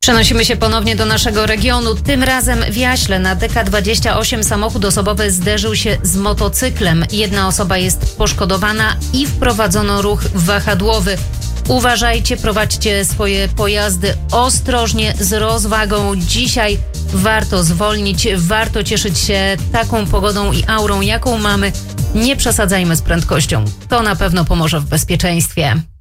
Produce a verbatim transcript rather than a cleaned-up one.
Przenosimy się ponownie do naszego regionu. Tym razem w Jaśle na D K dwadzieścia osiem samochód osobowy zderzył się z motocyklem. Jedna osoba jest poszkodowana i wprowadzono ruch wahadłowy. Uważajcie, prowadźcie swoje pojazdy ostrożnie, z rozwagą. Dzisiaj warto zwolnić, warto cieszyć się taką pogodą i aurą, jaką mamy. Nie przesadzajmy z prędkością. To na pewno pomoże w bezpieczeństwie.